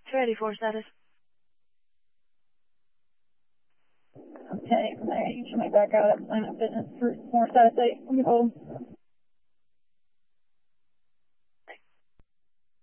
Ready for status. Okay, from there you should make back out at Planet Fitness for more status 8. Let me hold.